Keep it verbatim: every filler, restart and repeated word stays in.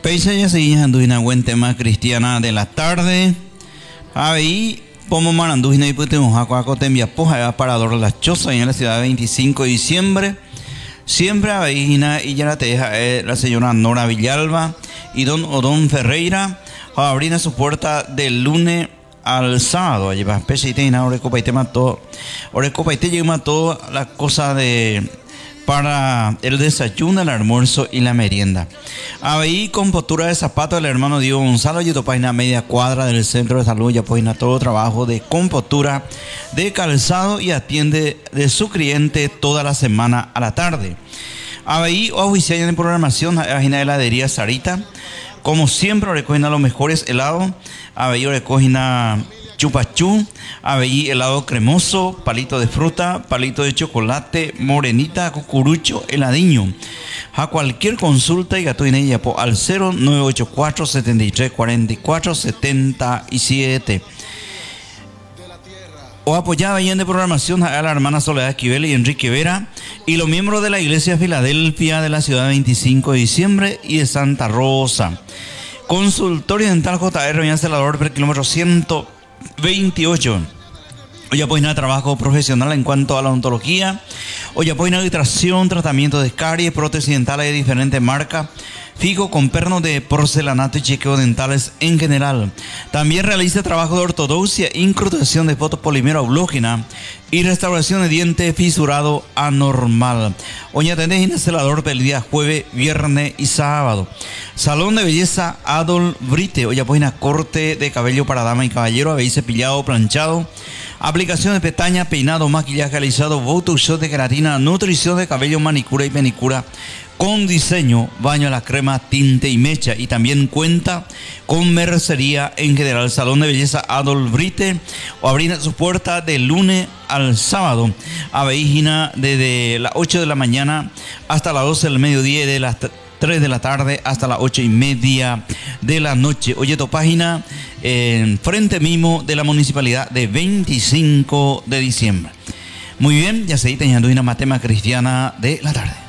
Peisa ya seguimos anduina buen tema cristiana de la tarde. Ahí pomo maranduina y putemos acuaco te envía poja parador la choza en la ciudad de veinticinco de diciembre. Siempre aveina y ya la te deja eh, la señora Nora Villalba y don Odón Ferreira abrir su puerta del lunes al sábado. Allí va especie y teina orecopa y tema todo. Orecopa y te llega toda la cosa de para el desayuno, el almuerzo y la merienda. Ahí con postura de zapato el hermano Diego Gonzalo y página media cuadra del centro de salud ya página todo trabajo de compostura de calzado y atiende de su cliente toda la semana a la tarde. Ahí oficial en programación página de heladería Sarita. Como siempre recogen a los mejores helados. Ahí recogen a chupachú, aveí helado cremoso, palito de fruta, palito de chocolate, morenita, cucurucho, heladiño. A cualquier consulta y gato en ella al cero nueve ocho cuatro, setenta y tres, cuarenta y cuatro, setenta y siete. O apoyada bien de programación a la hermana Soledad Esquivel y Enrique Vera y los miembros de la Iglesia Filadelfia de la ciudad de veinticinco de diciembre y de Santa Rosa. Consultorio Dental J R Doña Celador per kilómetro ciento veintiocho. Hoy apoyan a trabajo profesional en cuanto a la odontología. Hoy apoyan a habitación, tratamiento de caries, prótesis dentales de diferentes marcas, fijo con pernos de porcelanato y chequeo dentales en general. También realiza trabajo de ortodoncia, incrustación de fotopolimero aulógena y restauración de diente fisurado anormal. Hoy atendés en el celador del día jueves, viernes y sábado. Salón de belleza Adol Brite. Hoy apoyan a corte de cabello para dama y caballero, habéis cepillado, planchado, aplicación de pestañas, peinado, maquillaje alisado, botox, shot de queratina, nutrición de cabello, manicura y pedicura con diseño, baño a la crema, tinte y mecha. Y también cuenta con mercería en general. Salón de belleza Adolf Brite o abrir su puerta de lunes al sábado a Veigina desde las ocho de la mañana hasta las doce del mediodía y de las tres de la tarde hasta las ocho y media de la noche. Oye, tu página en frente mismo de la municipalidad de veinticinco de diciembre. Muy bien, ya se teniendo una matema cristiana de la tarde.